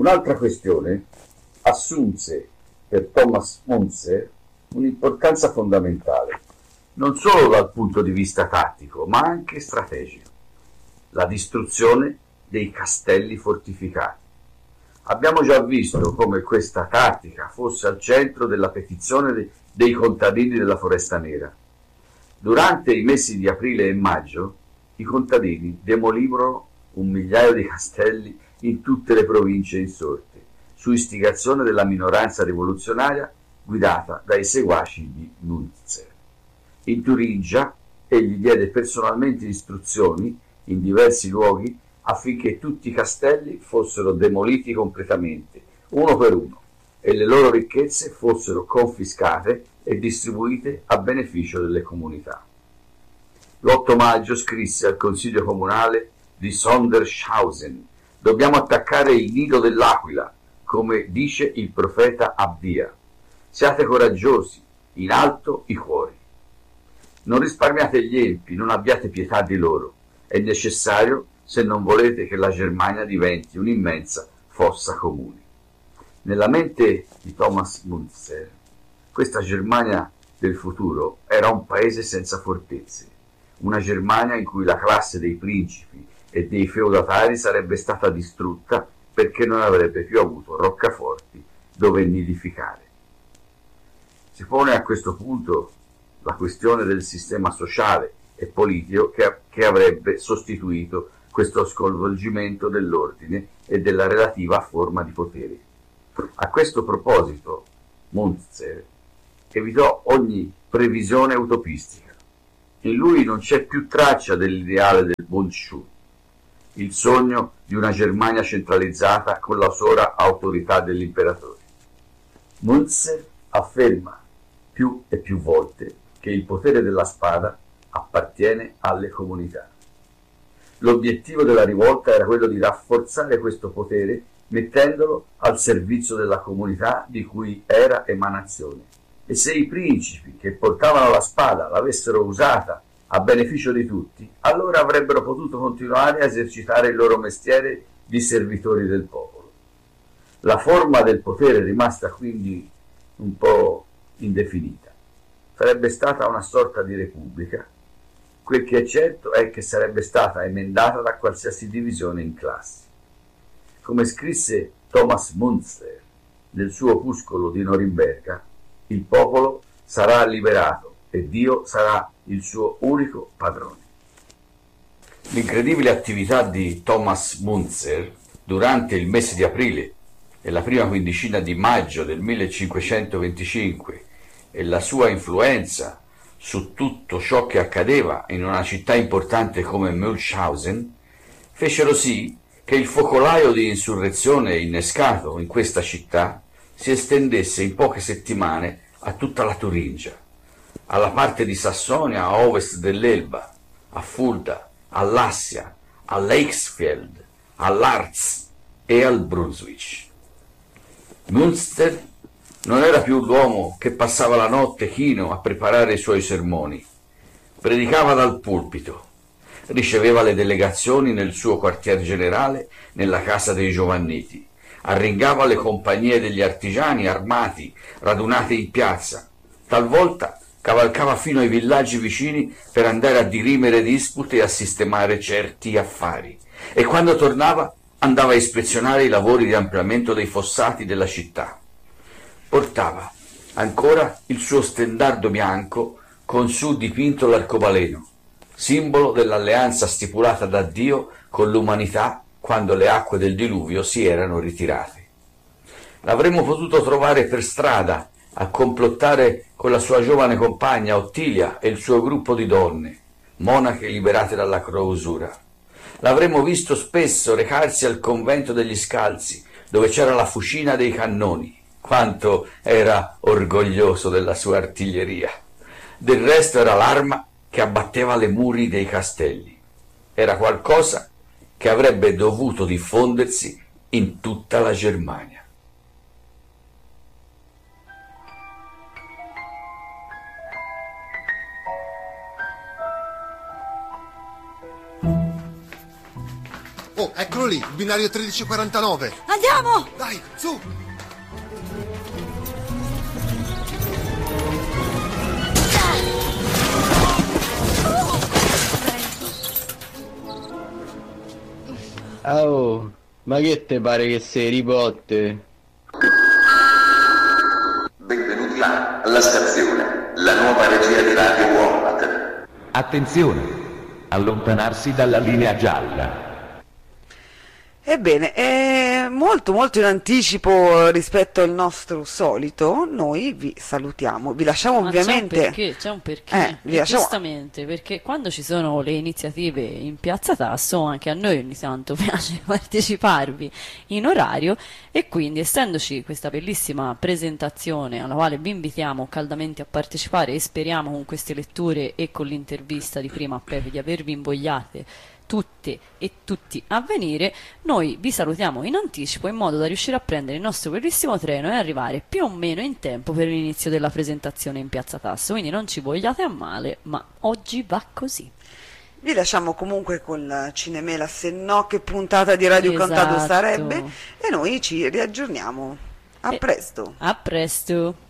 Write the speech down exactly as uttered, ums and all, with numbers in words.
Un'altra questione assunse per Thomas Müntzer un'importanza fondamentale, non solo dal punto di vista tattico, ma anche strategico: la distruzione dei castelli fortificati. Abbiamo già visto come questa tattica fosse al centro della petizione de- dei contadini della Foresta Nera. Durante i mesi di aprile e maggio, i contadini demolirono un migliaio di castelli in tutte le province insorte, su istigazione della minoranza rivoluzionaria guidata dai seguaci di Müntzer. In Turingia egli diede personalmente istruzioni in diversi luoghi affinché tutti i castelli fossero demoliti completamente, uno per uno, e le loro ricchezze fossero confiscate e distribuite a beneficio delle comunità. L'otto maggio scrisse al consiglio comunale di Sondershausen: «Dobbiamo attaccare il nido dell'aquila, come dice il profeta Abdia. Siate coraggiosi, in alto i cuori. Non risparmiate gli empi, non abbiate pietà di loro. È necessario se non volete che la Germania diventi un'immensa fossa comune». Nella mente di Thomas Müntzer, questa Germania del futuro era un paese senza fortezze, una Germania in cui la classe dei principi e dei feudatari sarebbe stata distrutta perché non avrebbe più avuto roccaforti dove nidificare. Si pone a questo punto la questione del sistema sociale e politico che, che avrebbe sostituito questo sconvolgimento dell'ordine e della relativa forma di potere. A questo proposito Müntzer evitò ogni previsione utopistica. In lui non c'è più traccia dell'ideale del Bundesschule, il sogno di una Germania centralizzata con la sola autorità dell'imperatore. Müntzer afferma più e più volte che il potere della spada appartiene alle comunità. L'obiettivo della rivolta era quello di rafforzare questo potere mettendolo al servizio della comunità di cui era emanazione. E se i principi che portavano la spada l'avessero usata a beneficio di tutti, allora avrebbero potuto continuare a esercitare il loro mestiere di servitori del popolo. La forma del potere è rimasta quindi un po' indefinita. Sarebbe stata una sorta di repubblica. Quel che è certo è che sarebbe stata emendata da qualsiasi divisione in classi. Come scrisse Thomas Müntzer nel suo opuscolo di Norimberga, il popolo sarà liberato e Dio sarà il suo unico padrone. L'incredibile attività di Thomas Müntzer durante il mese di aprile e la prima quindicina di maggio del millecinquecentoventicinque e la sua influenza su tutto ciò che accadeva in una città importante come Mülchhausen fecero sì che il focolaio di insurrezione innescato in questa città si estendesse in poche settimane a tutta la Turingia, alla parte di Sassonia a ovest dell'Elba, a Fulda, all'Assia, all'Eichsfeld, all'Harz e al Brunswick. Müntzer non era più l'uomo che passava la notte chino a preparare i suoi sermoni. Predicava dal pulpito, riceveva le delegazioni nel suo quartier generale, nella casa dei Giovanniti, arringava le compagnie degli artigiani armati radunate in piazza, talvolta cavalcava fino ai villaggi vicini per andare a dirimere dispute e a sistemare certi affari, e quando tornava andava a ispezionare i lavori di ampliamento dei fossati della città. Portava ancora il suo stendardo bianco con su dipinto l'arcobaleno, simbolo dell'alleanza stipulata da Dio con l'umanità quando le acque del diluvio si erano ritirate. L'avremmo potuto trovare per strada a complottare con la sua giovane compagna Ottilia e il suo gruppo di donne, monache liberate dalla clausura. L'avremmo visto spesso recarsi al convento degli Scalzi, dove c'era la fucina dei cannoni. Quanto era orgoglioso della sua artiglieria! Del resto era l'arma che abbatteva le muri dei castelli. Era qualcosa che avrebbe dovuto diffondersi in tutta la Germania. Oh, eccolo lì, il binario tredici quarantanove. Andiamo! Dai, su! Oh, ma che te pare che sei Harry Potter? Benvenuti alla stazione, la nuova regia di Radio Wombat. Attenzione, allontanarsi dalla linea gialla. Ebbene, eh, molto molto in anticipo rispetto al nostro solito, noi vi salutiamo, vi lasciamo Ma ovviamente... c'è un perché, c'è un perché, Eh, vi lasciamo- giustamente, perché quando ci sono le iniziative in Piazza Tasso, anche a noi ogni tanto piace parteciparvi in orario e quindi essendoci questa bellissima presentazione alla quale vi invitiamo caldamente a partecipare e speriamo con queste letture e con l'intervista di prima a Pepe di avervi invogliate tutte e tutti a venire, noi vi salutiamo in anticipo in modo da riuscire a prendere il nostro bellissimo treno e arrivare più o meno in tempo per l'inizio della presentazione in Piazza Tasso, quindi non ci vogliate a male, ma oggi va così. Vi lasciamo comunque con la Cinemela, se no che puntata di Radio Cantado Esatto. sarebbe, e noi ci riaggiorniamo. A E- presto! A presto!